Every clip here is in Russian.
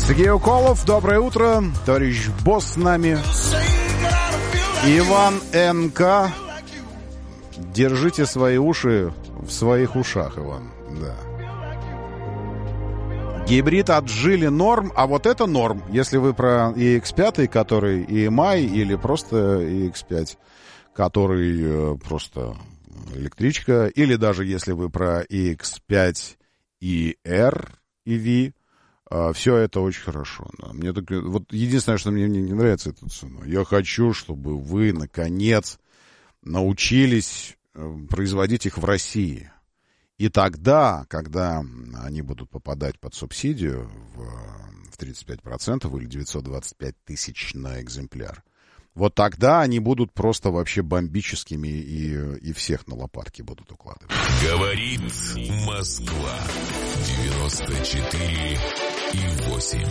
Сергей Уколов, доброе утро. Товарищ босс с нами. Иван НК. Держите свои уши в своих ушах, Иван. Да. Гибрид от Geely норм, а вот это норм. Если вы про EX5, который EMI, или просто EX5, который просто электричка, или даже если вы про EX5 ER EV, все это очень хорошо. Да. Мне так, вот единственное, что мне не нравится, это цена. Я хочу, чтобы вы, наконец, научились производить их в России. И тогда, когда они будут попадать под субсидию в 35% или 925 тысяч на экземпляр, вот тогда они будут просто вообще бомбическими и всех на лопатки будут укладывать. Говорит Москва 94,8.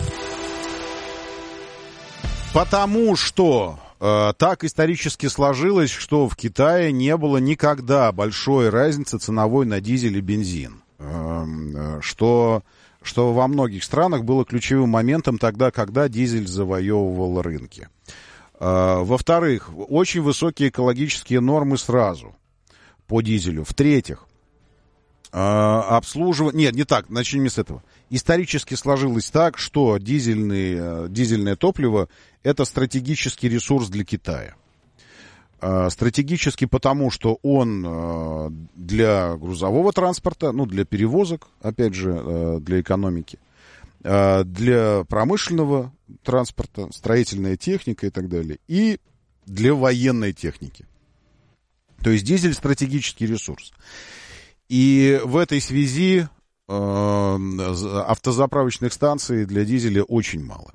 Потому что так исторически сложилось, что в Китае не было никогда большой разницы ценовой на дизель и бензин. Что во многих странах было ключевым моментом тогда, когда дизель завоевывал рынки. Во-вторых, очень высокие экологические нормы сразу по дизелю. В-третьих, обслуживание... Нет, не так, начнем с этого. Исторически сложилось так, что дизельное топливо — это стратегический ресурс для Китая. Стратегически потому, что он для грузового транспорта, ну, для перевозок, опять же, для экономики, для промышленного транспорта, строительная техника и так далее, и для военной техники. То есть дизель — стратегический ресурс. И в этой связи автозаправочных станций для дизеля очень мало.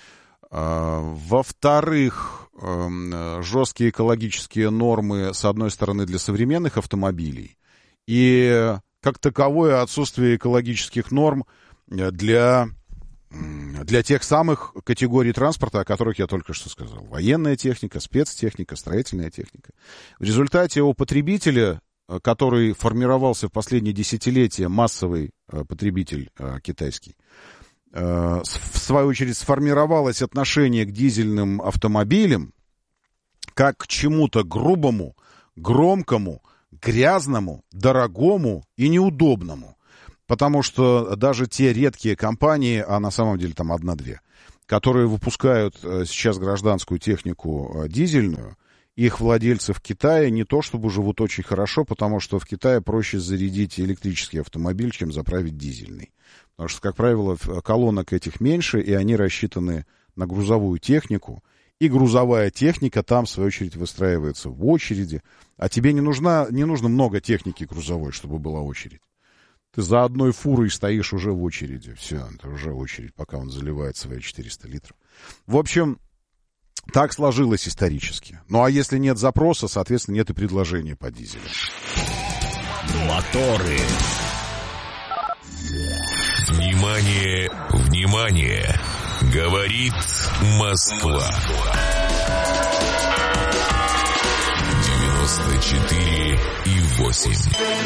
Во-вторых, жесткие экологические нормы, с одной стороны, для современных автомобилей, и как таковое отсутствие экологических норм для тех самых категорий транспорта, о которых я только что сказал. Военная техника, спецтехника, строительная техника. В результате у потребителя, который формировался в последние десятилетия, массовый потребитель китайский, в свою очередь сформировалось отношение к дизельным автомобилям как к чему-то грубому, громкому, грязному, дорогому и неудобному. Потому что даже те редкие компании, а на самом деле там одна-две, которые выпускают сейчас гражданскую технику дизельную, их владельцы в Китае не то чтобы живут очень хорошо, потому что в Китае проще зарядить электрический автомобиль, чем заправить дизельный. Потому что, как правило, колонок этих меньше, и они рассчитаны на грузовую технику. И грузовая техника там, в свою очередь, выстраивается в очереди. А тебе не нужно много техники грузовой, чтобы была очередь. Ты за одной фурой стоишь уже в очереди. Все, это уже очередь, пока он заливает свои 400 литров. В общем, так сложилось исторически. Ну, а если нет запроса, соответственно, нет и предложения по дизелю. Моторы. Внимание, внимание! Говорит Москва. 94,8.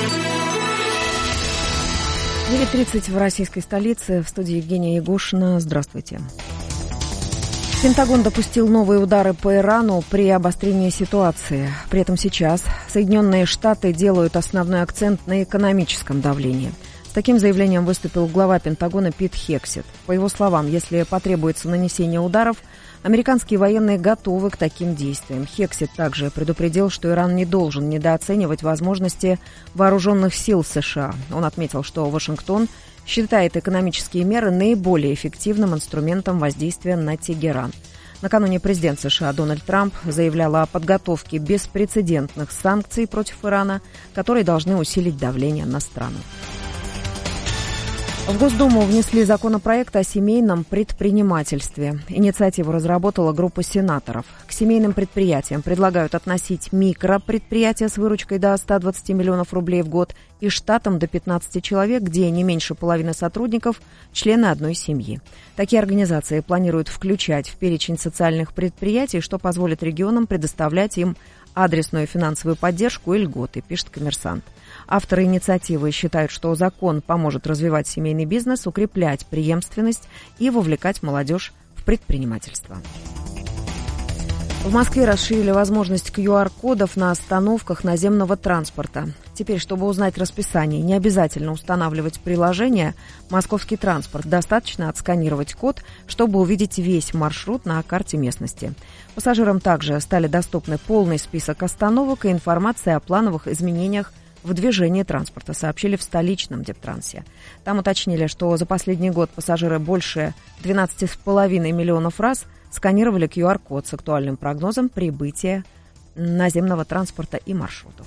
9:30 в российской столице. В студии Евгения Ягушина. Здравствуйте. Пентагон допустил новые удары по Ирану при обострении ситуации. При этом сейчас Соединенные Штаты делают основной акцент на экономическом давлении. С таким заявлением выступил глава Пентагона Пит Хексет. По его словам, если потребуется нанесение ударов, американские военные готовы к таким действиям. Хексет также предупредил, что Иран не должен недооценивать возможности вооруженных сил США. Он отметил, что Вашингтон считает экономические меры наиболее эффективным инструментом воздействия на Тегеран. Накануне президент США Дональд Трамп заявлял о подготовке беспрецедентных санкций против Ирана, которые должны усилить давление на страну. В Госдуму внесли законопроект о семейном предпринимательстве. Инициативу разработала группа сенаторов. К семейным предприятиям предлагают относить микропредприятия с выручкой до 120 миллионов рублей в год и штатом до 15 человек, где не меньше половины сотрудников – члены одной семьи. Такие организации планируют включать в перечень социальных предприятий, что позволит регионам предоставлять им адресную финансовую поддержку и льготы, пишет «Коммерсант». Авторы инициативы считают, что закон поможет развивать семейный бизнес, укреплять преемственность и вовлекать молодежь в предпринимательство. В Москве расширили возможность QR-кодов на остановках наземного транспорта. Теперь, чтобы узнать расписание, не обязательно устанавливать приложение «Московский транспорт». Достаточно отсканировать код, чтобы увидеть весь маршрут на карте местности. Пассажирам также стали доступны полный список остановок и информация о плановых изменениях в движении транспорта, сообщили в столичном Дептрансе. Там уточнили, что за последний год пассажиры больше 12,5 миллионов раз сканировали QR-код с актуальным прогнозом прибытия наземного транспорта и маршрутов.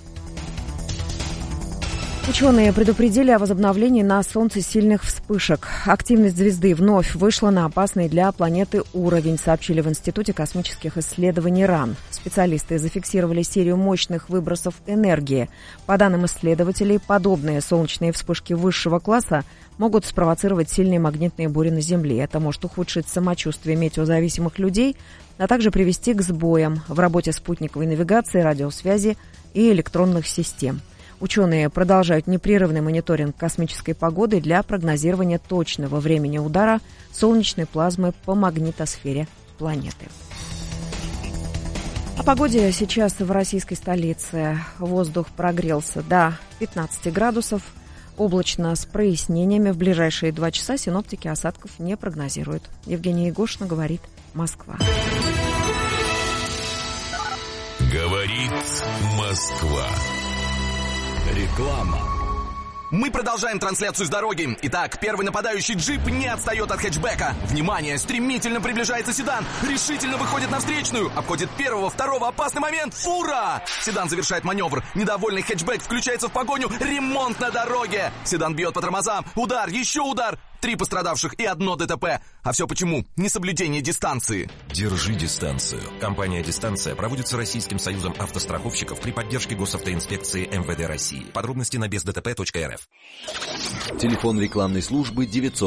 Ученые предупредили о возобновлении на Солнце сильных вспышек. Активность звезды вновь вышла на опасный для планеты уровень, сообщили в Институте космических исследований РАН. Специалисты зафиксировали серию мощных выбросов энергии. По данным исследователей, подобные солнечные вспышки высшего класса могут спровоцировать сильные магнитные бури на Земле. Это может ухудшить самочувствие метеозависимых людей, а также привести к сбоям в работе спутниковой навигации, радиосвязи и электронных систем. Ученые продолжают непрерывный мониторинг космической погоды для прогнозирования точного времени удара солнечной плазмы по магнитосфере планеты. О погоде сейчас в российской столице. Воздух прогрелся до 15 градусов. Облачно с прояснениями. В ближайшие 2 часа синоптики осадков не прогнозируют. Евгения Егошина, говорит Москва. Говорит Москва. Реклама. Мы продолжаем трансляцию с дороги. Итак, первый нападающий джип не отстает от хэтчбека. Внимание, стремительно приближается седан. Решительно выходит на встречную. Обходит первого, второго. Опасный момент. Фура! Седан завершает маневр. Недовольный хэтчбек включается в погоню. Ремонт на дороге. Седан бьет по тормозам. Удар, еще удар. 3 пострадавших и 1 ДТП. А все почему? Несоблюдение дистанции. Держи дистанцию. Компания «Дистанция» проводится Российским союзом автостраховщиков при поддержке госавтоинспекции МВД России. Подробности на бездтп.рф. Телефон рекламной службы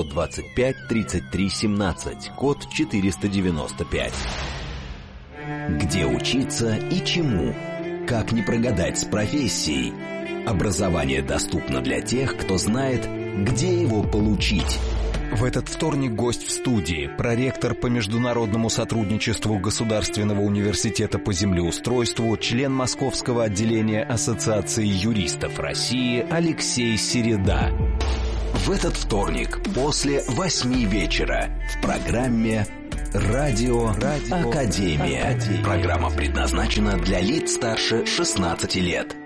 925-33-17, код 495. Где учиться и чему? Как не прогадать с профессией? Образование доступно для тех, кто знает, где его получить. В этот вторник гость в студии, проректор по международному сотрудничеству Государственного университета по землеустройству, член Московского отделения Ассоциации юристов России Алексей Середа. В этот вторник после 8 вечера в программе «Радио Академия». Программа предназначена для лиц старше 16 лет.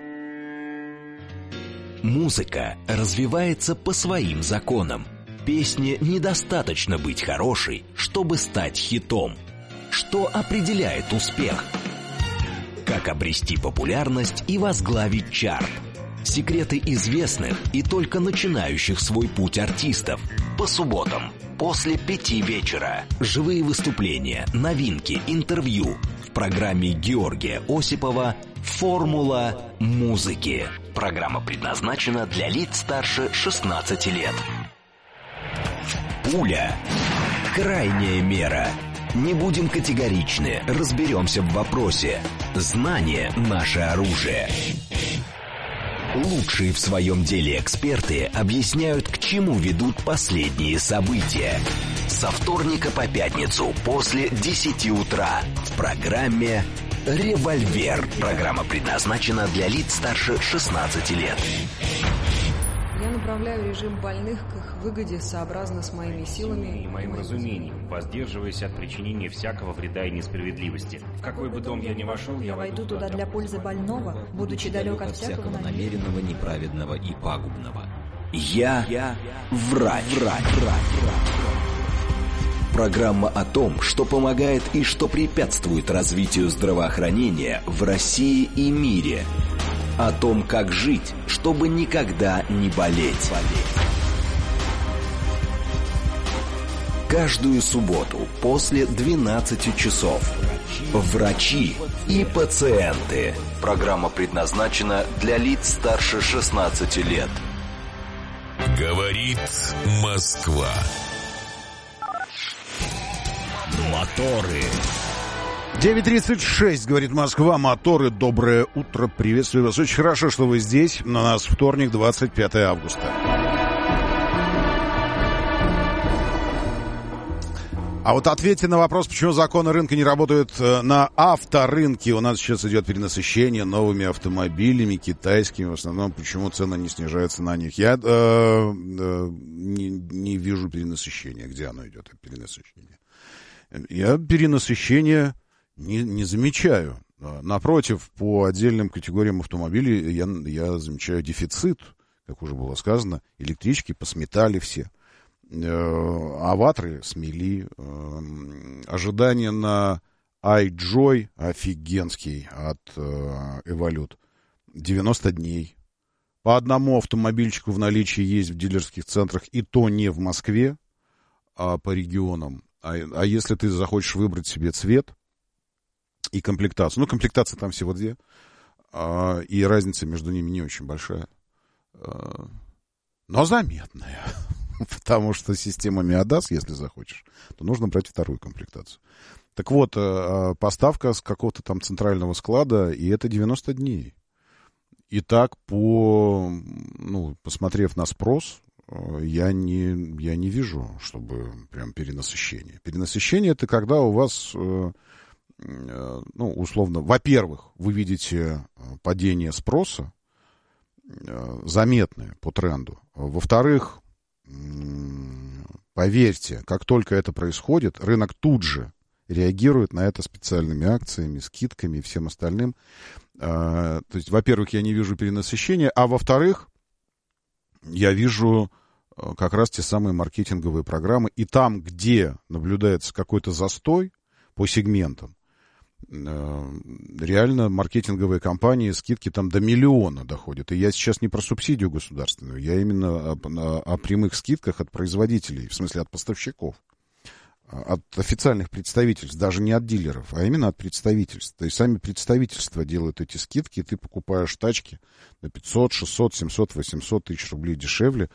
Музыка развивается по своим законам. Песне недостаточно быть хорошей, чтобы стать хитом. Что определяет успех? Как обрести популярность и возглавить чарт? Секреты известных и только начинающих свой путь артистов. По субботам после 5 вечера. Живые выступления, новинки, интервью. В программе Георгия Осипова «Формула музыки». Программа предназначена для лиц старше 16 лет. Пуля. Крайняя мера. Не будем категоричны, разберемся в вопросе. Знание – наше оружие. Лучшие в своем деле эксперты объясняют, к чему ведут последние события. Со вторника по пятницу после 10 утра в программе «Револьвер». Программа предназначена для лиц старше 16 лет. Я направляю режим больных к их выгоде сообразно с моими силами и моим разумением, воздерживаясь от причинения всякого вреда и несправедливости. В какой бы дом я ни вошел, я войду туда для пользы больного, будучи далек от всякого намеренного, неправедного и пагубного. Я врач. Программа о том, что помогает и что препятствует развитию здравоохранения в России и мире. О том, как жить, чтобы никогда не болеть. Каждую субботу после 12 часов. Врачи и пациенты. Программа предназначена для лиц старше 16 лет. Говорит Москва. Моторы. 9:36, говорит Москва, моторы, доброе утро, приветствую вас. Очень хорошо, что вы здесь, на нас вторник, 25 августа. А вот ответьте на вопрос, почему законы рынка не работают на авторынке. У нас сейчас идет перенасыщение новыми автомобилями, китайскими, в основном, почему цены не снижаются на них. Я не вижу перенасыщения. Где оно идет, перенасыщение? Я перенасыщение не замечаю. Напротив, по отдельным категориям автомобилей я замечаю дефицит, как уже было сказано. Электрички посметали все. Аватры смели. Ожидания на iJoy офигенский от Evolute. 90 дней. По одному автомобильчику в наличии есть в дилерских центрах, и то не в Москве, а по регионам. А если ты захочешь выбрать себе цвет и комплектацию, комплектация там всего 2, и разница между ними не очень большая, но заметная. Потому что системами ADAS, если захочешь, то нужно брать вторую комплектацию. Так вот, поставка с какого-то там центрального склада, и это 90 дней. И так, посмотрев на спрос, я не вижу, чтобы прям перенасыщение. Перенасыщение — это когда у вас, условно, во-первых, вы видите падение спроса, заметное по тренду. Во-вторых, поверьте, как только это происходит, рынок тут же реагирует на это специальными акциями, скидками и всем остальным. То есть, во-первых, я не вижу перенасыщения, а во-вторых, я вижу как раз те самые маркетинговые программы. И там, где наблюдается какой-то застой по сегментам, реально маркетинговые компании, скидки там до 1 миллиона доходят. И я сейчас не про субсидию государственную, я именно о прямых скидках от производителей, в смысле от поставщиков, от официальных представительств, даже не от дилеров, а именно от представительств. То есть сами представительства делают эти скидки, и ты покупаешь тачки на 500, 600, 700, 800 тысяч рублей дешевле.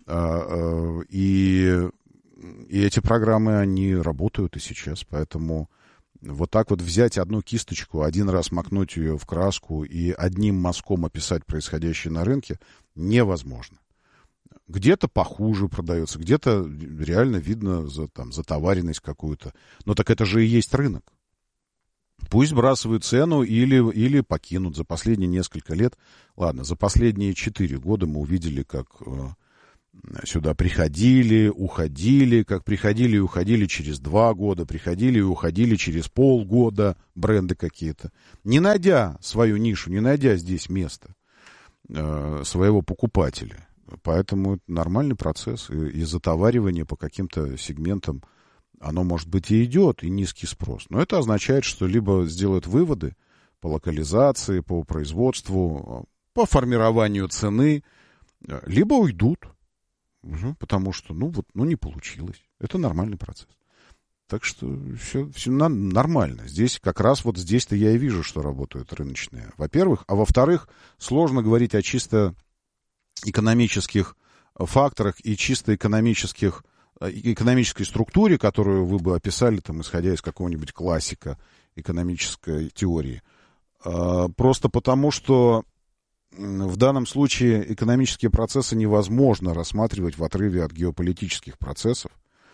И эти программы, они работают и сейчас, поэтому вот так вот взять одну кисточку, один раз макнуть ее в краску и одним мазком описать происходящее на рынке невозможно. Где-то похуже продается, где-то реально видно затоваренность какую-то. Но так это же и есть рынок. Пусть сбрасывают цену или покинут. За последние несколько лет, за последние 4 года мы увидели, как сюда приходили, уходили, как приходили и уходили через 2 года, приходили и уходили через полгода бренды какие-то, не найдя свою нишу, не найдя здесь места своего покупателя. Поэтому это нормальный процесс, и затоваривание по каким-то сегментам, оно, может быть, и идет, и низкий спрос. Но это означает, что либо сделают выводы по локализации, по производству, по формированию цены, либо уйдут. Потому что, не получилось. Это нормальный процесс. Так что все нормально. Здесь как раз здесь-то я и вижу, что работают рыночные. Во-первых. А во-вторых, сложно говорить о чисто экономических факторах и чисто экономической структуре, которую вы бы описали, исходя из какого-нибудь классика экономической теории. Просто потому, что в данном случае экономические процессы невозможно рассматривать в отрыве от геополитических процессов,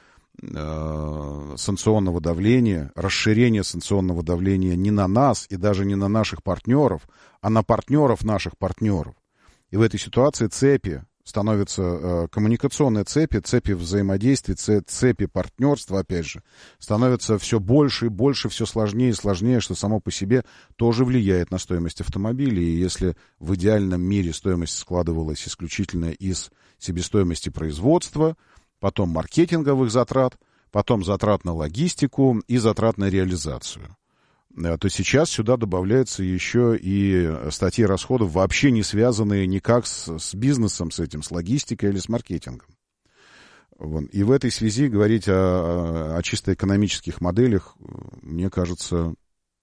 санкционного давления, расширения санкционного давления не на нас и даже не на наших партнеров, а на партнеров наших партнеров. И в этой ситуации цепи становятся, коммуникационные цепи взаимодействия, цепи партнерства, опять же, становятся все больше и больше, все сложнее и сложнее, что само по себе тоже влияет на стоимость автомобилей. И если в идеальном мире стоимость складывалась исключительно из себестоимости производства, потом маркетинговых затрат, потом затрат на логистику и затрат на реализацию, то сейчас сюда добавляются еще и статьи расходов, вообще не связанные никак с бизнесом, с этим, с логистикой или с маркетингом. И в этой связи говорить о чисто экономических моделях, мне кажется,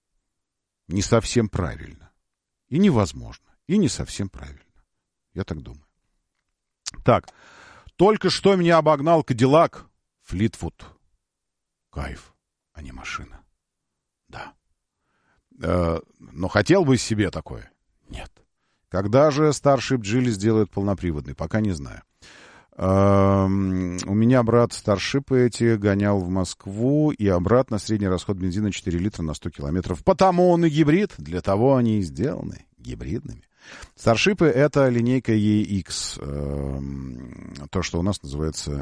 не совсем правильно. И невозможно. И не совсем правильно. Я так думаю. Так, только что меня обогнал Кадиллак Флитвуд. Кайф, а не машина. Да. Но хотел бы себе такое? Нет. Когда же Starship Geely сделают полноприводный? Пока не знаю. У меня брат Старшипы эти гонял в Москву и обратно средний расход бензина 4 литра на 100 километров. Потому он и гибрид, для того они и сделаны гибридными. Старшипы — это линейка EX, то, что у нас называется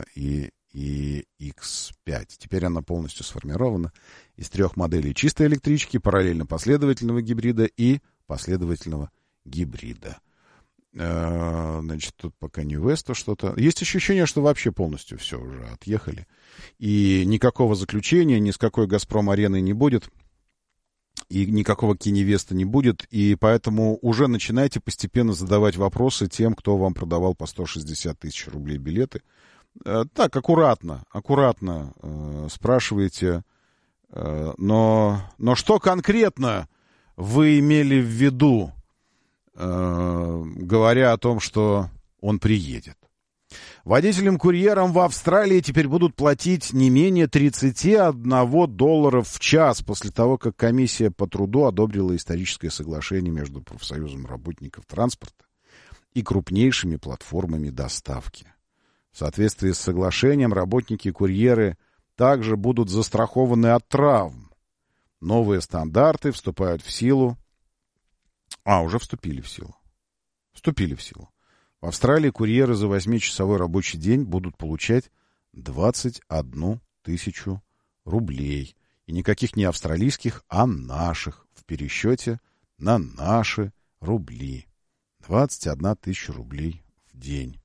EX5. Теперь она полностью сформирована из 3 моделей чистой электрички, параллельно последовательного гибрида и последовательного гибрида. Значит, тут пока не West, то что-то. Есть ощущение, что вообще полностью все уже отъехали. И никакого заключения ни с какой «Газпром-ареной» не будет. И никакого Киневеста не будет. И поэтому уже начинайте постепенно задавать вопросы тем, кто вам продавал по 160 тысяч рублей билеты. Так, аккуратно спрашивайте. Но что конкретно вы имели в виду, говоря о том, что он приедет? Водителям-курьерам в Австралии теперь будут платить не менее $31 в час после того, как комиссия по труду одобрила историческое соглашение между профсоюзом работников транспорта и крупнейшими платформами доставки. В соответствии с соглашением работники-курьеры также будут застрахованы от травм. Новые стандарты вступают в силу. Уже вступили в силу. В Австралии курьеры за 8-часовой рабочий день будут получать 21 тысячу рублей. И никаких не австралийских, а наших в пересчете на наши рубли. 21 тысяча рублей в день.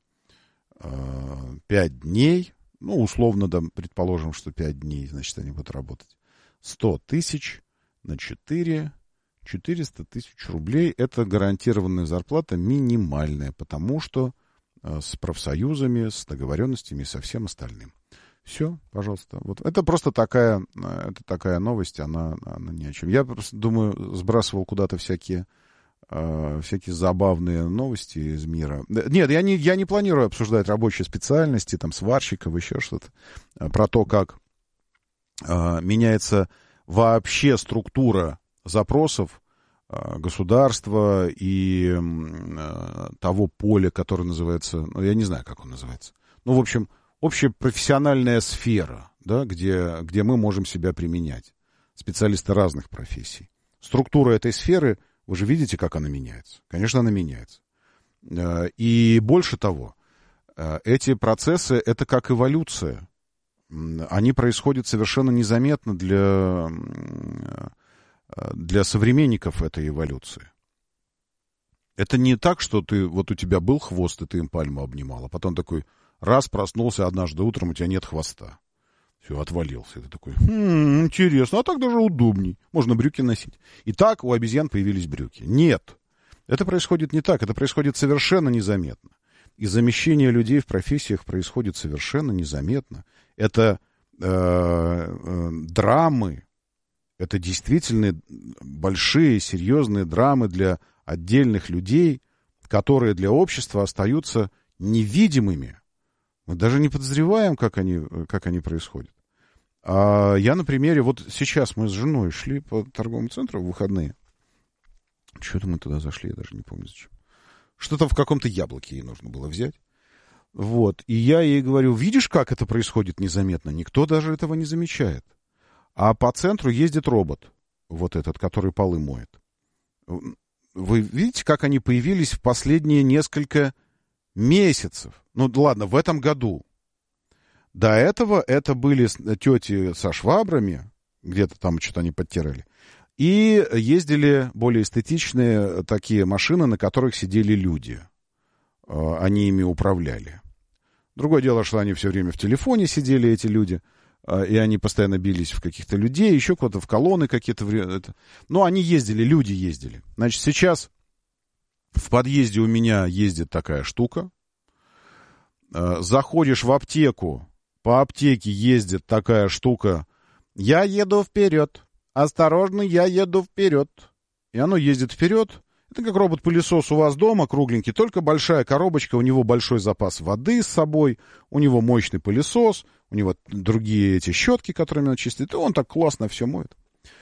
5 дней, условно, да, предположим, что 5 дней, значит, они будут работать. 100 тысяч на 4... 400 тысяч рублей — это гарантированная зарплата минимальная, потому что с профсоюзами, с договоренностями и со всем остальным. Все, пожалуйста. Вот. Это просто такая новость, она ни о чем. Я просто думаю, сбрасывал куда-то всякие забавные новости из мира. Нет, я не планирую обсуждать рабочие специальности, там, сварщиков, еще что-то, про то, как меняется вообще структура запросов государства и того поля, которое называется, я не знаю, как он называется. В общем, общепрофессиональная сфера, да, где мы можем себя применять. Специалисты разных профессий. Структура этой сферы, вы же видите, как она меняется. Конечно, она меняется. И больше того, эти процессы — это как эволюция. Они происходят совершенно незаметно для современников этой эволюции. Это не так, что у тебя был хвост, и ты им пальму обнимал, а потом такой раз проснулся однажды утром, у тебя нет хвоста. Все, отвалился. И ты такой, интересно, а так даже удобней. Можно брюки носить. И так у обезьян появились брюки. Нет, это происходит не так, это происходит совершенно незаметно. И замещение людей в профессиях происходит совершенно незаметно. Это драмы, это действительно большие, серьезные драмы для отдельных людей, которые для общества остаются невидимыми. Мы даже не подозреваем, как они происходят. Я на примере, вот сейчас мы с женой шли по торговому центру в выходные. Что-то мы туда зашли, я даже не помню зачем. Что-то в каком-то яблоке ей нужно было взять. Вот. И я ей говорю, видишь, как это происходит незаметно? Никто даже этого не замечает. А по центру ездит робот, вот этот, который полы моет. Вы видите, как они появились в последние несколько месяцев? Ладно, в этом году. До этого это были тети со швабрами, где-то там что-то они подтирали. И ездили более эстетичные такие машины, на которых сидели люди. Они ими управляли. Другое дело, что они все время в телефоне сидели, эти люди. И они постоянно бились в каких-то людей, еще куда-то в колонны какие-то. Но они ездили, люди ездили. Значит, сейчас в подъезде у меня ездит такая штука. Заходишь в аптеку, по аптеке ездит такая штука. Я еду вперед. Осторожно, я еду вперед. И оно ездит вперед. Это как робот-пылесос у вас дома, кругленький, только большая коробочка, у него большой запас воды с собой, у него мощный пылесос, у него другие эти щетки, которыми он чистит, и он так классно все моет.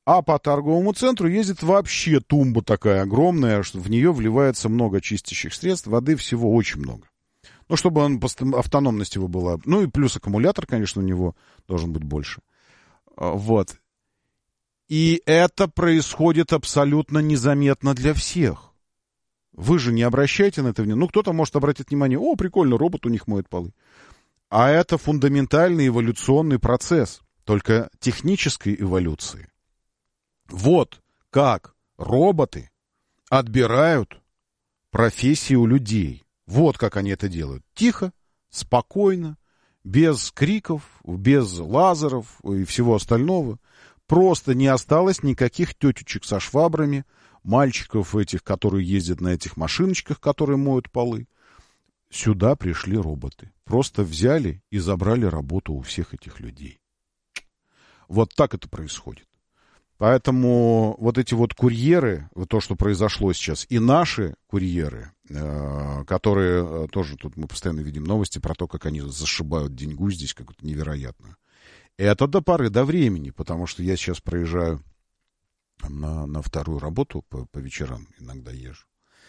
А по торговому центру ездит вообще тумба такая огромная, что в нее вливается много чистящих средств, воды всего очень много. Ну, чтобы автономность его была. Ну, и плюс аккумулятор, конечно, у него должен быть больше. Вот. И это происходит абсолютно незаметно для всех. Вы же не обращаете на это внимание. Ну, кто-то может обратить внимание, о, прикольно, робот у них моет полы. А это фундаментальный эволюционный процесс, только технической эволюции. Вот как роботы отбирают профессии у людей. Вот как они это делают. Тихо, спокойно, без криков, без лазеров и всего остального. Просто не осталось никаких тетечек со швабрами, мальчиков этих, которые ездят на этих машиночках, которые моют полы. Сюда пришли роботы. Просто взяли и забрали работу у всех этих людей. Вот так это происходит. Поэтому вот эти вот курьеры, вот то, что произошло сейчас, и наши курьеры, которые тоже тут мы постоянно видим новости про то, как они зашибают деньгу здесь, как-то невероятно. Это до поры до времени, потому что я сейчас проезжаю на вторую работу по вечерам, иногда езжу.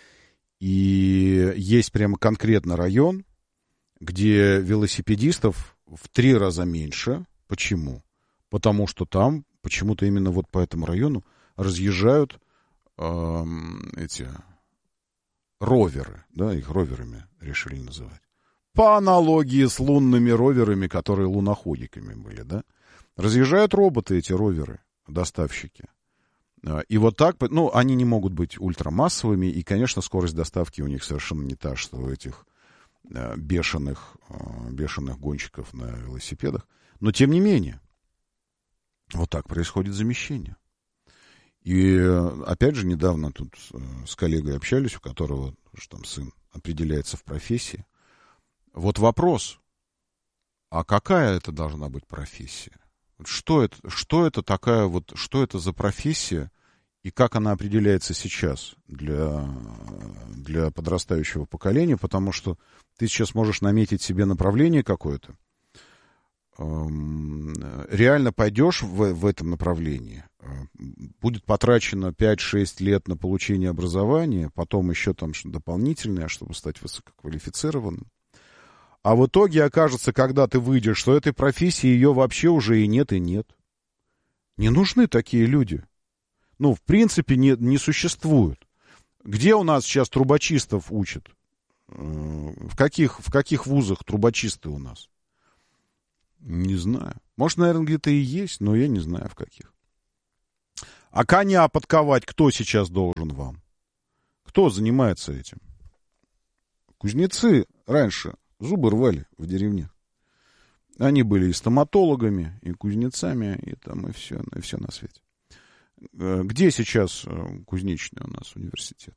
И есть прямо конкретно район, где велосипедистов в 3 раза меньше. Почему? Потому что там почему-то именно вот по этому району разъезжают эти роверы, да, их роверами решили называть. По аналогии с лунными роверами, которые луноходиками были, да. Разъезжают роботы, эти роверы, доставщики. И вот так, ну, они не могут быть ультрамассовыми, и, конечно, скорость доставки у них совершенно не та, что у этих бешеных гонщиков на велосипедах. Но, тем не менее, вот так происходит замещение. И, опять же, недавно тут с коллегой общались, у которого там сын определяется в профессии. Вот вопрос, а какая это должна быть профессия? Что это такая вот, что это за профессия и как она определяется сейчас для подрастающего поколения? Потому что ты сейчас можешь наметить себе направление какое-то, реально пойдешь в этом направлении, будет потрачено 5-6 лет на получение образования, потом еще там дополнительное, чтобы стать высококвалифицированным. А в итоге окажется, когда ты выйдешь, что этой профессии ее вообще уже и нет, и нет. Не нужны такие люди. Ну, в принципе, не существуют. Где у нас сейчас трубочистов учат? В каких вузах трубочисты у нас? Не знаю. Может, наверное, где-то и есть, но я не знаю, в каких. А коня подковать кто сейчас должен вам? Кто занимается этим? Кузнецы раньше зубы рвали в деревнях. Они были и стоматологами, и кузнецами, и там, и все на свете. Где сейчас кузнечный у нас университет?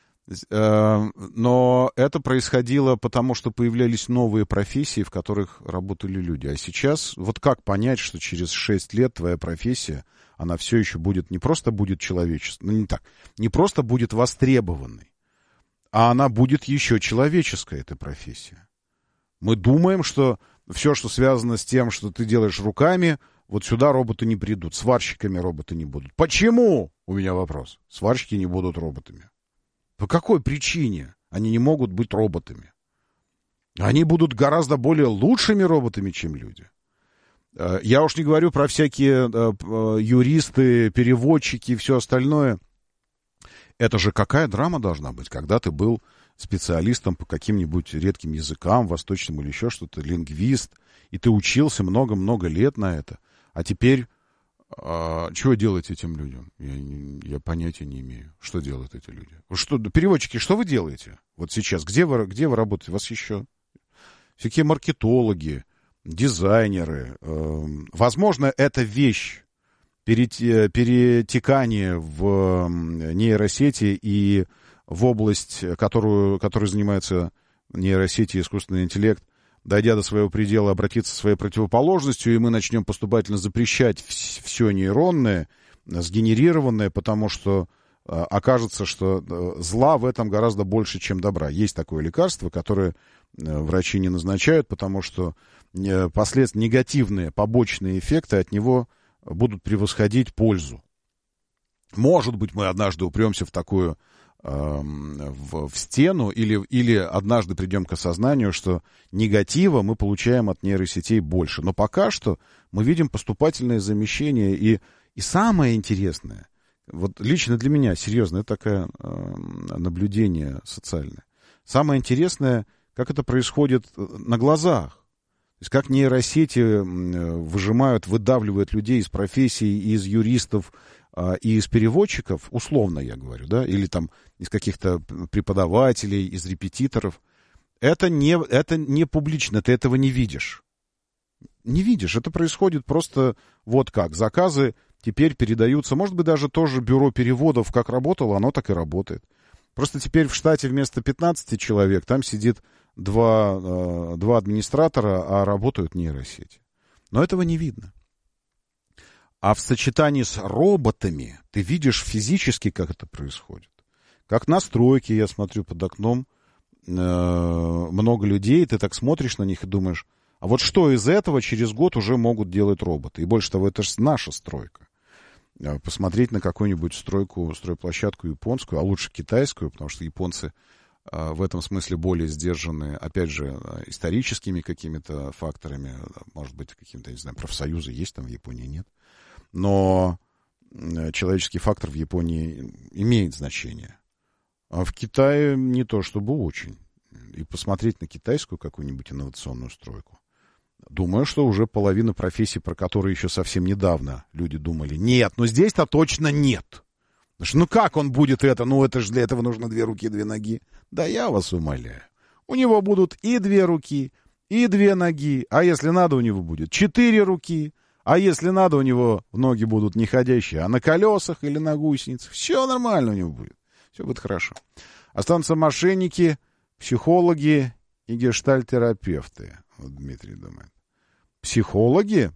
Но это происходило потому, что появлялись новые профессии, в которых работали люди. А сейчас, вот как понять, что через 6 лет твоя профессия, она все еще будет, не просто будет человеческой, ну не так, не просто будет востребованной, а она будет еще человеческая, эта профессия. Мы думаем, что все, что связано с тем, что ты делаешь руками, вот сюда роботы не придут, сварщиками роботы не будут. Почему? У меня вопрос. Сварщики не будут роботами. По какой причине они не могут быть роботами? Они будут гораздо более лучшими роботами, чем люди. Я уж не говорю про всякие юристы, переводчики и все остальное. Это же какая драма должна быть, когда ты был специалистом по каким-нибудь редким языкам, восточным или еще что-то, лингвист, и ты учился много-много лет на это. А теперь, чего делать этим людям? Я понятия не имею, что делают эти люди. Что, переводчики, что вы делаете вот сейчас? Где вы работаете? У вас еще всякие маркетологи, дизайнеры. Возможно, эта вещь, перетекание в нейросети и в область, которой занимается нейросети и искусственный интеллект, дойдя до своего предела, обратиться своей противоположностью, и мы начнем поступательно запрещать все нейронное, сгенерированное, потому что окажется, что зла в этом гораздо больше, чем добра. Есть такое лекарство, которое врачи не назначают, потому что последствия, негативные побочные эффекты от него будут превосходить пользу. Может быть, мы однажды упремся в такую в стену или однажды придем к осознанию, что негатива мы получаем от нейросетей больше. Но пока что мы видим поступательное замещение. И самое интересное, вот лично для меня, серьезно, это такое наблюдение социальное. Самое интересное, как это происходит на глазах. То есть как нейросети выдавливают людей из профессий, из юристов и из переводчиков, условно я говорю, да, или там из каких-то преподавателей, из репетиторов. Это не публично, ты этого не видишь. Не видишь, это происходит просто вот как. Заказы теперь передаются, может быть, даже тоже бюро переводов как работало, оно так и работает. Просто теперь в штате вместо 15 человек там сидит два администратора, а работают нейросети. Но этого не видно. А в сочетании с роботами ты видишь физически, как это происходит. Как на стройке, я смотрю под окном, много людей, ты так смотришь на них и думаешь, а вот что из этого через год уже могут делать роботы? И больше того, это же наша стройка. Посмотреть на какую-нибудь стройплощадку японскую, а лучше китайскую, потому что японцы в этом смысле более сдержаны, опять же, историческими какими-то факторами, может быть, каким-то, не знаю, профсоюзы есть там в Японии, нет. Но человеческий фактор в Японии имеет значение. А в Китае не то чтобы очень. И посмотреть на китайскую какую-нибудь инновационную стройку. Думаю, что уже половина профессий, про которые еще совсем недавно люди думали, нет, но здесь-то точно нет. Ну как он будет это? Ну это же для этого нужно 2 руки, 2 ноги. Да я вас умоляю. У него будут и 2 руки, и 2 ноги. А если надо, у него будет 4 руки. А если надо, у него ноги будут не ходящие, а на колесах или на гусеницах. Все нормально у него будет. Все будет хорошо. Останутся мошенники, психологи и гештальт-терапевты. Вот Дмитрий думает. Психологи?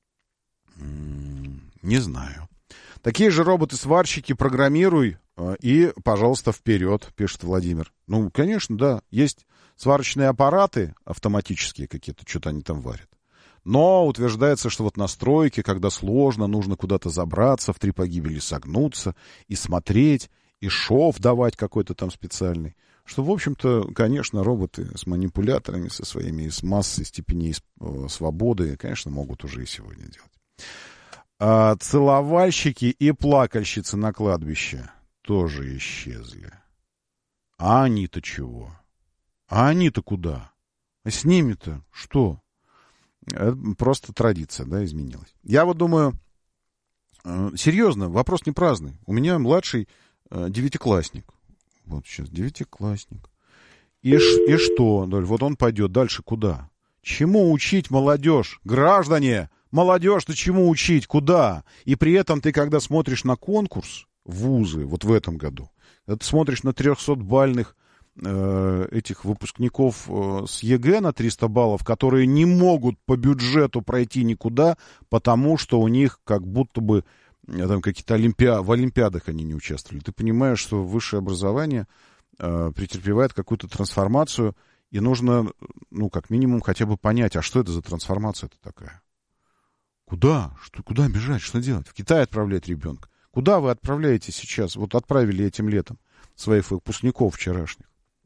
Не знаю. Такие же роботы-сварщики программируй и, пожалуйста, вперед, пишет Владимир. Ну, конечно, да. Есть сварочные аппараты автоматические какие-то, что-то они там варят. Но утверждается, что вот на стройке, когда сложно, нужно куда-то забраться, в 3 погибели согнуться и смотреть, и шов давать какой-то там специальный. Что, в общем-то, конечно, роботы с манипуляторами, со своими, с массой степеней свободы, конечно, могут уже и сегодня делать. А целовальщики и плакальщицы на кладбище тоже исчезли. А они-то чего? А они-то куда? А с ними-то что? Это просто традиция, да, изменилась. Я вот думаю, серьезно, вопрос не праздный. У меня младший 9-классник. Вот сейчас 9-классник. И что? Вот он пойдет дальше куда? Чему учить молодежь? Граждане, молодежь, ты чему учить? Куда? И при этом ты, когда смотришь на конкурс в вузы, вот в этом году, ты смотришь на 300-бальных этих выпускников с ЕГЭ на 300 баллов, которые не могут по бюджету пройти никуда, потому что у них как будто бы там какие-то в олимпиадах они не участвовали. Ты понимаешь, что высшее образование претерпевает какую-то трансформацию, и нужно, ну, как минимум, хотя бы понять, а что это за трансформация-то такая? Куда? Куда бежать? Что делать? В Китай отправлять ребенка. Куда вы отправляете сейчас? Вот отправили этим летом своих выпускников вчерашних.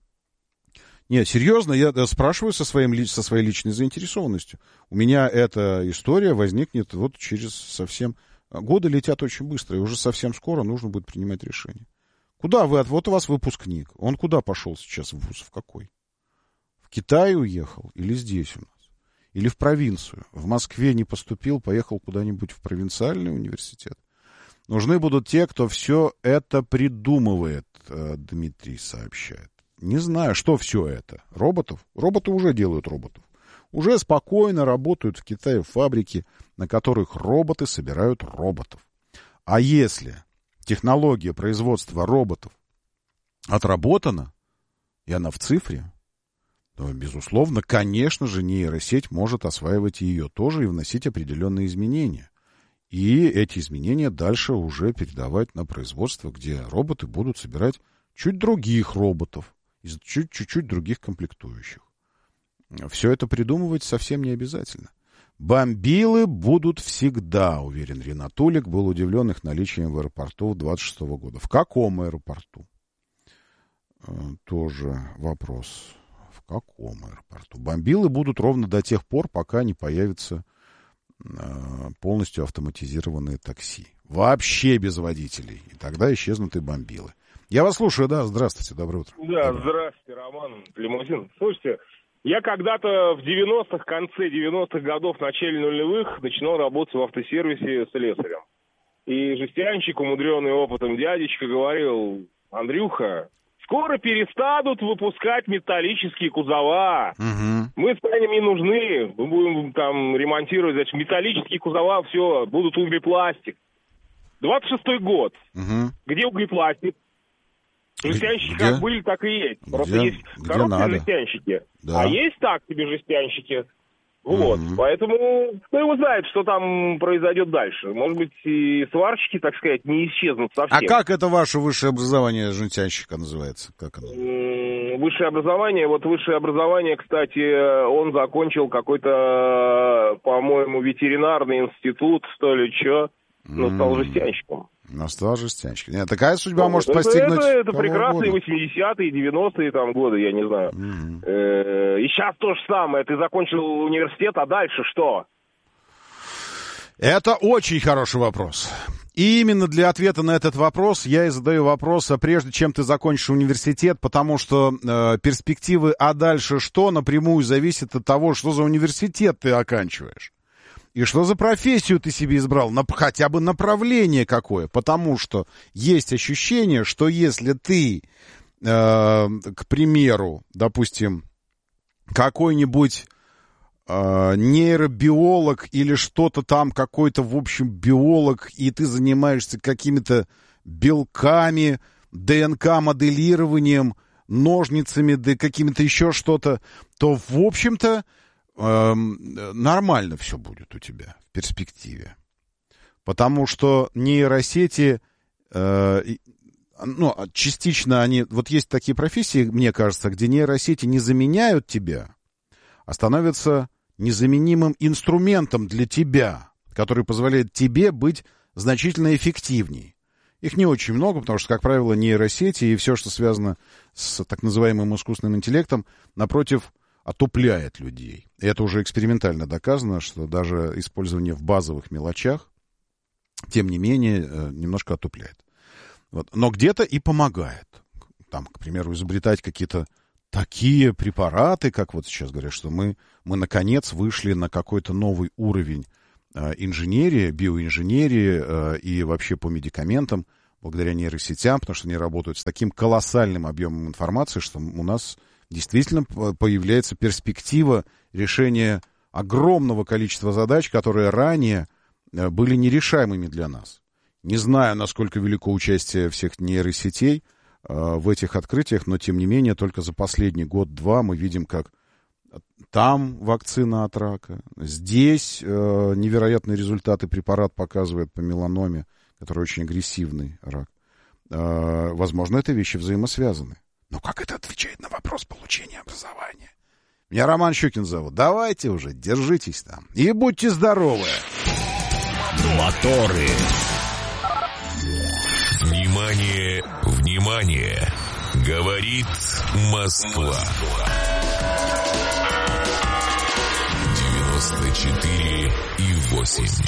Нет, серьезно, я спрашиваю со своей личной заинтересованностью. У меня эта история возникнет вот через совсем... Годы летят очень быстро, и уже совсем скоро нужно будет принимать решение. Куда вы? Вот у вас выпускник. Он куда пошел сейчас в вуз? В какой? В Китай уехал? Или здесь у нас? Или в провинцию? В Москве не поступил, поехал куда-нибудь в провинциальный университет? Нужны будут те, кто все это придумывает, Дмитрий сообщает. Не знаю, что все это. Роботов? Роботы уже делают роботов. Уже спокойно работают в Китае фабрики, на которых роботы собирают роботов. А если технология производства роботов отработана, и она в цифре, то, безусловно, конечно же, нейросеть может осваивать ее тоже и вносить определенные изменения. И эти изменения дальше уже передавать на производство, где роботы будут собирать чуть других роботов, из чуть-чуть других комплектующих. Все это придумывать совсем не обязательно. Бомбилы будут всегда, уверен Ринатулик, был удивлен их наличием в аэропорту 26-го года. В каком аэропорту? Тоже вопрос. В каком аэропорту? Бомбилы будут ровно до тех пор, пока не появятся полностью автоматизированные такси. Вообще без водителей. И тогда исчезнут и бомбилы. Я вас слушаю, да, здравствуйте, доброе утро. Да, здравствуйте, Роман, Лимузин. Слушайте, я когда-то в 90-х, конце 90-х годов, начале нулевых начинал работать в автосервисе слесарем. И жестянщик, умудренный опытом дядечка, говорил: Андрюха, скоро перестанут выпускать металлические кузова. Мы станем не нужны. Мы будем там ремонтировать, значит, металлические кузова, все, будут углепластик. 26-й год. Где углепластик? Жестянщики как были, так и есть. Просто есть хорошие жестянщики. Да. А есть так себе жестянщики. Вот. Поэтому кто его знает, что там произойдет дальше. Может быть, и сварщики, так сказать, не исчезнут совсем. А как это ваше высшее образование жестянщика называется? Как оно? Высшее образование, кстати, он закончил какой-то, по-моему, ветеринарный институт, что ли, что, но стал жестянщиком. Стал жестянщиком. Нет, такая судьба может постигнуть. Это прекрасные 80-е, 90-е там годы, я не знаю. И сейчас то же самое. Ты закончил университет, а дальше что? Это очень хороший вопрос. И именно для ответа на этот вопрос я и задаю вопрос, прежде чем ты закончишь университет, потому что перспективы «а дальше что» напрямую зависят от того, что за университет ты оканчиваешь. И что за профессию ты себе избрал, хотя бы направление какое. Потому что есть ощущение, что если ты, к примеру, допустим, какой-нибудь нейробиолог или что-то там, какой-то, в общем, биолог, и ты занимаешься какими-то белками, ДНК-моделированием, ножницами, да какими-то еще что-то, то, в общем-то, нормально все будет у тебя в перспективе. Потому что нейросети, частично они... Вот есть такие профессии, мне кажется, где нейросети не заменяют тебя, а становятся незаменимым инструментом для тебя, который позволяет тебе быть значительно эффективнее. Их не очень много, потому что, как правило, нейросети и все, что связано с так называемым искусственным интеллектом, напротив, отупляет людей. И это уже экспериментально доказано, что даже использование в базовых мелочах, тем не менее, немножко отупляет. Вот. Но где-то и помогает. Там, к примеру, изобретать какие-то такие препараты, как вот сейчас говорят, что мы наконец вышли на какой-то новый уровень инженерии, биоинженерии и вообще по медикаментам, благодаря нейросетям, потому что они работают с таким колоссальным объемом информации, что у нас действительно появляется перспектива решения огромного количества задач, которые ранее были нерешаемыми для нас. Не знаю, насколько велико участие всех нейросетей в этих открытиях, но, тем не менее, только за последний год-два мы видим, как там вакцина от рака, здесь невероятные результаты препарат показывает по меланоме, который очень агрессивный рак. Возможно, это вещи взаимосвязаны. Но как это отвечает на вопрос получения образования? Меня Роман Щукин зовут. Давайте уже, держитесь там. И будьте здоровы. Моторы. Внимание, внимание. Говорит Москва. 94,8.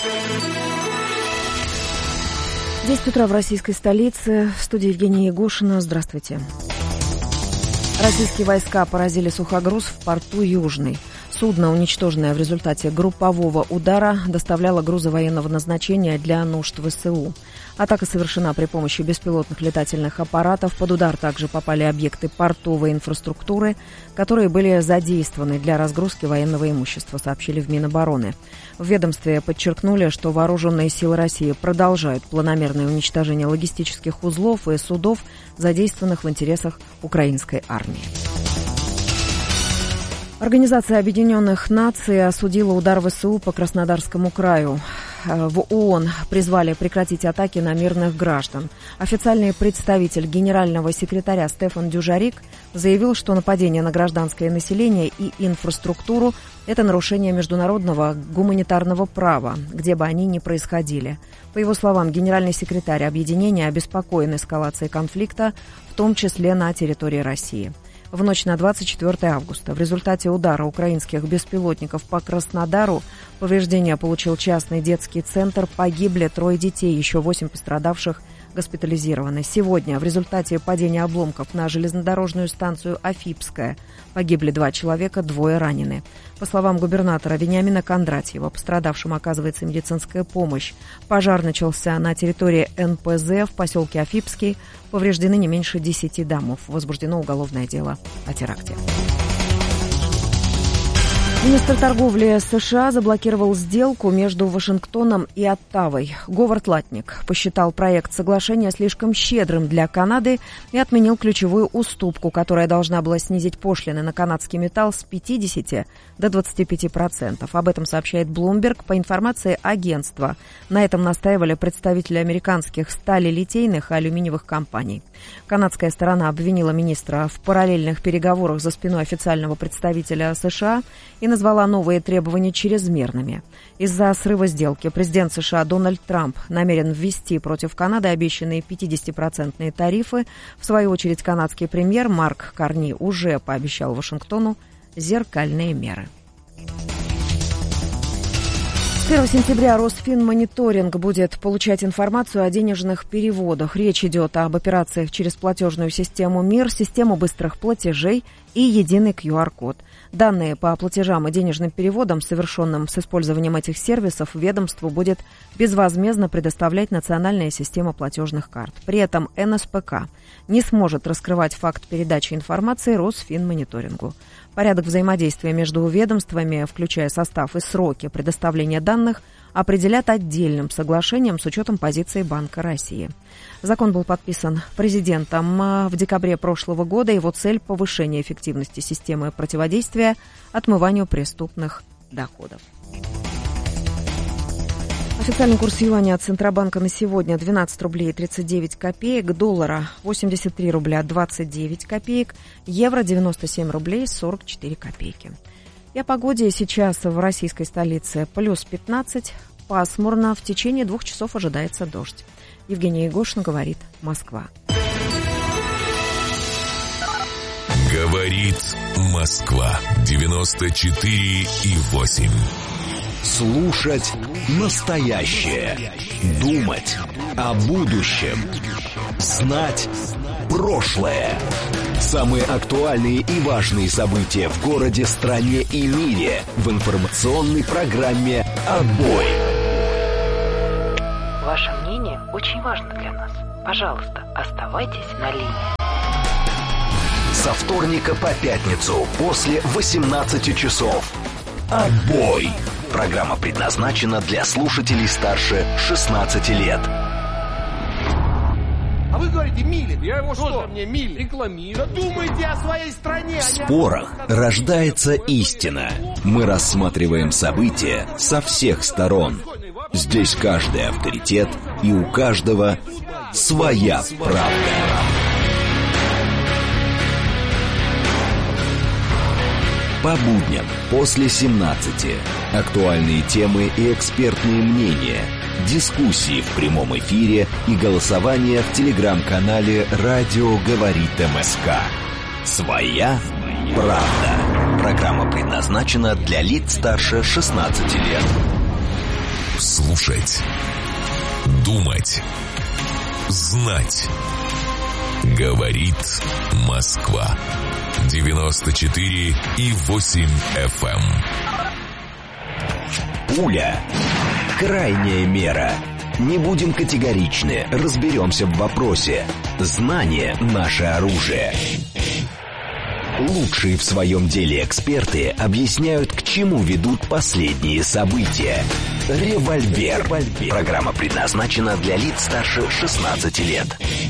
10 утра в российской столице. В студии Евгения Егошина. Здравствуйте. Российские войска поразили сухогруз в порту Южный. Судно, уничтоженное в результате группового удара, доставляло грузы военного назначения для нужд ВСУ. Атака совершена при помощи беспилотных летательных аппаратов. Под удар также попали объекты портовой инфраструктуры, которые были задействованы для разгрузки военного имущества, сообщили в Минобороны. В ведомстве подчеркнули, что вооруженные силы России продолжают планомерное уничтожение логистических узлов и судов, задействованных в интересах украинской армии. Организация Объединенных Наций осудила удар ВСУ по Краснодарскому краю. В ООН призвали прекратить атаки на мирных граждан. Официальный представитель генерального секретаря Стефан Дюжарик заявил, что нападение на гражданское население и инфраструктуру Это нарушение международного гуманитарного права, где бы они ни происходили. По его словам, генеральный секретарь объединения обеспокоен эскалацией конфликта, в том числе на территории России. В ночь на 24 августа в результате удара украинских беспилотников по Краснодару повреждения получил частный детский центр, погибли 3 детей, еще 8 пострадавших госпитализированы. Сегодня в результате падения обломков на железнодорожную станцию Афипская погибли 2 человека, 2 ранены. По словам губернатора Вениамина Кондратьева, пострадавшим оказывается медицинская помощь. Пожар начался на территории НПЗ в поселке Афипский. Повреждены не меньше 10 домов. Возбуждено уголовное дело о теракте. Министр торговли США заблокировал сделку между Вашингтоном и Оттавой. Говард Латник посчитал проект соглашения слишком щедрым для Канады и отменил ключевую уступку, которая должна была снизить пошлины на канадский металл с 50 до 25%. Об этом сообщает Bloomberg. По информации агентства, на этом настаивали представители американских сталелитейных и алюминиевых компаний. Канадская сторона обвинила министра в параллельных переговорах за спиной официального представителя США и назвала новые требования чрезмерными. Из-за срыва сделки президент США Дональд Трамп намерен ввести против Канады обещанные 50% тарифы. В свою очередь, канадский премьер Марк Карни уже пообещал Вашингтону зеркальные меры. С 1 сентября Росфинмониторинг будет получать информацию о денежных переводах. Речь идет об операциях через платежную систему МИР, систему быстрых платежей и единый QR-код. Данные по платежам и денежным переводам, совершенным с использованием этих сервисов, ведомству будет безвозмездно предоставлять национальная система платежных карт. При этом НСПК не сможет раскрывать факт передачи информации Росфинмониторингу. Порядок взаимодействия между ведомствами, включая состав и сроки предоставления данных, определят отдельным соглашением с учетом позиции Банка России. Закон был подписан президентом в декабре прошлого года. Его цель – повышение эффективности системы противодействия отмыванию преступных доходов. Официальный курс юаня от Центробанка на сегодня 12 рублей 39 копеек, доллара 83 рубля 29 копеек, евро 97 рублей 44 копейки. И о погоде сейчас в российской столице плюс 15, пасмурно, в течение 2 часов ожидается дождь. Евгения Егошина, говорит Москва. Говорит Москва 94,8. Слушать настоящее. Думать о будущем. Знать прошлое. Самые актуальные и важные события в городе, стране и мире в информационной программе «Отбой». Ваше мнение очень важно для нас. Пожалуйста, оставайтесь на линии. Со вторника по пятницу после 18 часов. «Отбой». Программа предназначена для слушателей старше 16 лет. А вы говорите Милин. Я его что? Мне Милин рекламирую. Да думайте о своей стране. В спорах рождается истина. Мы рассматриваем события со всех сторон. Здесь каждый авторитет, и у каждого своя правда. По будням после 17. Актуальные темы и экспертные мнения. Дискуссии в прямом эфире и голосование в телеграм-канале «Радио говорит МСК». Своя правда. Программа предназначена для лиц старше 16 лет. Слушать. Думать. Знать. Говорит Москва. 94,8 FM. Пуля. Крайняя мера. Не будем категоричны, разберемся в вопросе. Знание – наше оружие. Лучшие в своем деле эксперты объясняют, к чему ведут последние события. «Револьвер». Программа предназначена для лиц старше 16 лет.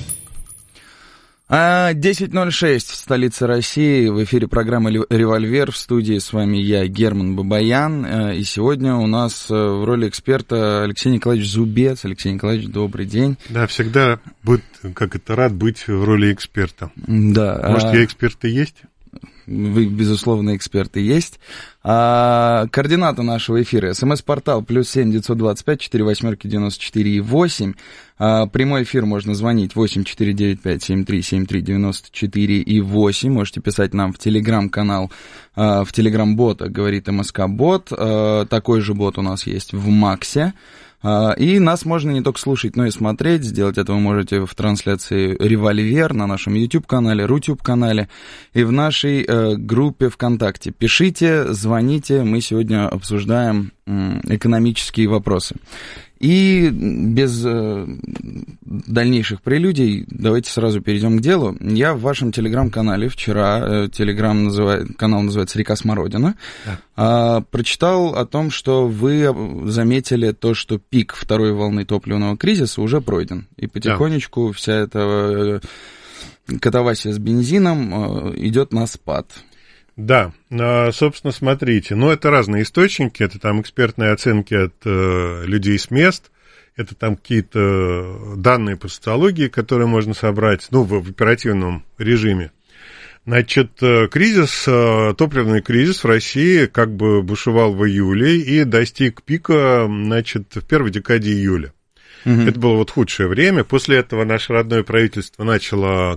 10:06 в столице России. В эфире программа «Револьвер». В студии с вами я, Герман Бабаян. И сегодня у нас в роли эксперта Алексей Николаевич Зубец. Алексей Николаевич, добрый день. Да, всегда рад быть в роли эксперта. Да. Может, я эксперт и есть? вы, безусловно, эксперты, есть. Координаты нашего эфира. СМС-портал +7 925 48 94 8. Прямой эфир можно звонить 8 495 73 73 94 8. Можете писать нам в телеграм-канал, в телеграм-бота «Говорит МСК-бот». Такой же бот у нас есть в Максе. И нас можно не только слушать, но и смотреть. Сделать это вы можете в трансляции «Револьвер» на нашем YouTube-канале, Рутюб-канале и в нашей группе ВКонтакте. Пишите, звоните, мы сегодня обсуждаем экономические вопросы. И без дальнейших прелюдий давайте сразу перейдем к делу. Я в вашем телеграм-канале вчера, канал называется «Река Смородина», прочитал о том, что вы заметили то, что пик второй волны топливного кризиса уже пройден. И потихонечку вся эта катавасия с бензином идет на спад. Да, собственно, смотрите, это разные источники, это там экспертные оценки от людей с мест, это там какие-то данные по социологии, которые можно собрать, в оперативном режиме. Значит, топливный кризис в России как бы бушевал в июле и достиг пика, в первой декаде июля. Это было худшее время. После этого наше родное правительство начало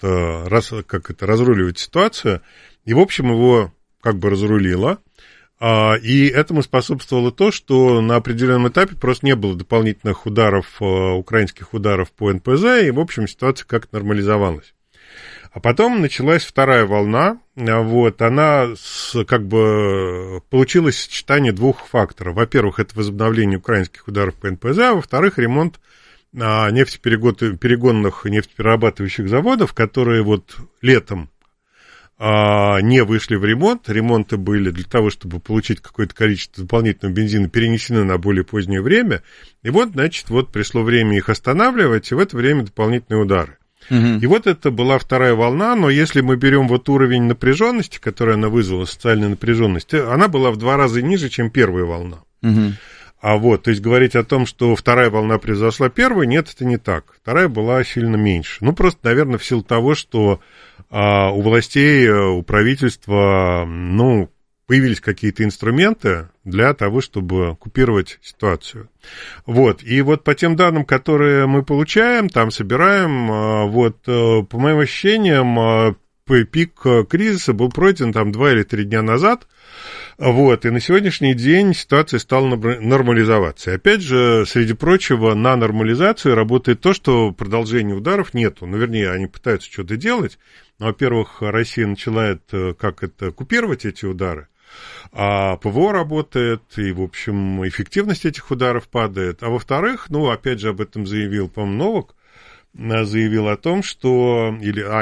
разруливать ситуацию. И, в общем, его разрулило. И этому способствовало то, что на определенном этапе просто не было дополнительных украинских ударов по НПЗ, и, в общем, ситуация как-то нормализовалась. А потом началась вторая волна. Она получилось сочетание двух факторов. Во-первых, это возобновление украинских ударов по НПЗ, а во-вторых, ремонт нефтеперегонных и нефтеперерабатывающих заводов, которые летом не вышли в ремонт. Ремонты были для того, чтобы получить какое-то количество дополнительного бензина, перенесены на более позднее время. И пришло время их останавливать, и в это время дополнительные удары. И это была вторая волна, но если мы берем уровень напряженности, который она вызвала, социальная напряженность, она была в 2 раза ниже, чем первая волна. То есть говорить о том, что вторая волна превзошла первую, нет, это не так. Вторая была сильно меньше. Просто, наверное, в силу того, что у властей, у правительства, появились какие-то инструменты для того, чтобы купировать ситуацию. И по тем данным, которые мы получаем, там собираем, по моим ощущениям, пик кризиса был пройден 2 или 3 дня назад. И на сегодняшний день ситуация стала нормализоваться. И опять же, среди прочего, на нормализацию работает то, что продолжения ударов нету. Вернее, они пытаются что-то делать. Во-первых, Россия начинает купировать эти удары. А ПВО работает, и, в общем, эффективность этих ударов падает. А во-вторых, опять же, об этом заявил, по-моему, Новак, заявил о том, что...